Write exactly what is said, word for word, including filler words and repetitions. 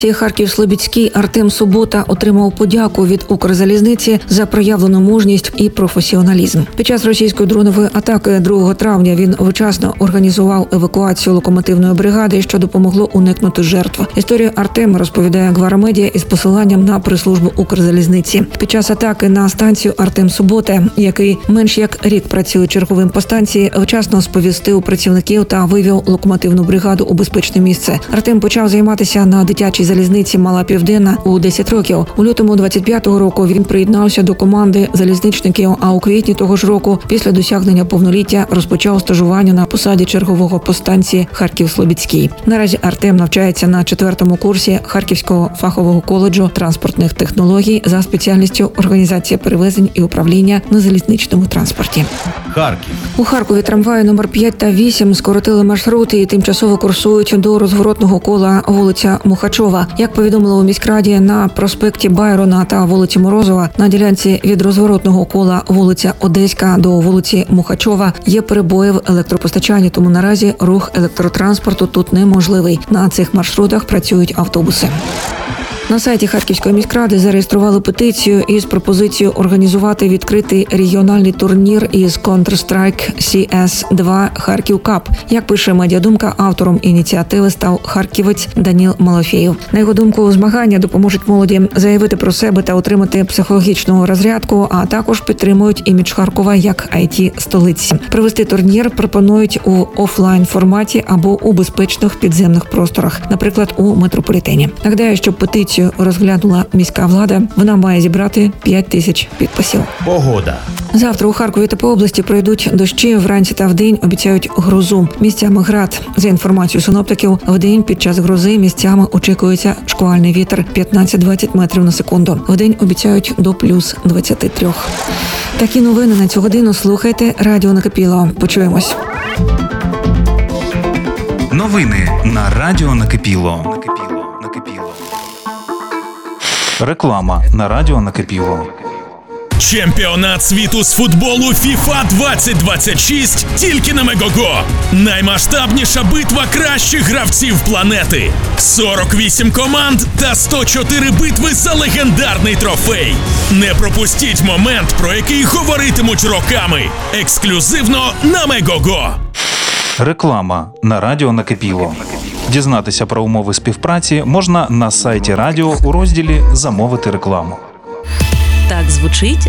Харків-Слобідський Артем Субота отримав подяку від Укрзалізниці за проявлену мужність і професіоналізм. Під час російської дронової атаки другого травня він вчасно організував евакуацію локомотивної бригади, що допомогло уникнути жертв. Історію Артема розповідає Гвара-Медіа із посиланням на прес-службу Укрзалізниці. Під час атаки на станцію Артем Субота, який менш як рік працює черговим по станції, вчасно сповістив працівників та вивів локомотивну бригаду у безпечне місце. Артем почав займатися на дитячій залізниці Мала Південна у десять років. У лютому двадцять п'ятого року він приєднався до команди залізничників, а у квітні того ж року, після досягнення повноліття, розпочав стажування на посаді чергового по станції Харків-Слобідський. Наразі Артем навчається на четвертому курсі Харківського фахового коледжу транспортних технологій за спеціальністю організація перевезень і управління на залізничному транспорті. Харків. У Харкові трамваї номер п'ять та вісім скоротили маршрути і тимчасово курсують до розворотного кола вулиця Мухачова. Як повідомили у міськраді, на проспекті Байрона та вулиці Морозова на ділянці від розворотного кола вулиця Одеська до вулиці Мухачова є перебої в електропостачанні, тому наразі рух електротранспорту тут неможливий. На цих маршрутах працюють автобуси. На сайті Харківської міськради зареєстрували петицію із пропозицією організувати відкритий регіональний турнір із Counter-Strike Сі Ес два Харків Кап. Як пише Медіадумка, автором ініціативи став харківець Даніл Малафєєв. На його думку, змагання допоможуть молоді заявити про себе та отримати психологічну розрядку, а також підтримують імідж Харкова як ай ті-столиці. Провести турнір пропонують у офлайн-форматі або у безпечних підземних просторах, наприклад, у метрополітені. Нагадаю, що петицію розглянула міська влада. Вона має зібрати п'ять тисяч підписів. Погода. Завтра у Харкові та по області пройдуть дощі, вранці та вдень обіцяють грозу. Місцями град. За інформацією синоптиків, вдень під час грози місцями очікується шквальний вітер п'ятнадцять-двадцять метрів на секунду. Вдень обіцяють до плюс двадцять три. Такі новини на цю годину слухайте Радіо Накипіло. Почуємось. Новини на Радіо Накипіло. Накипіло. Накипіло. Реклама на Радіо Накипіло. Чемпіонат світу з футболу фіфа двадцять двадцять шість тільки на Мегого. Наймасштабніша битва кращих гравців планети. сорок вісім команд та сто чотири битви за легендарний трофей. Не пропустіть момент, про який говоритимуть роками. Ексклюзивно на Мегого. Реклама на Радіо Накипіло. Дізнатися про умови співпраці можна на сайті радіо у розділі «Замовити рекламу». Так звучить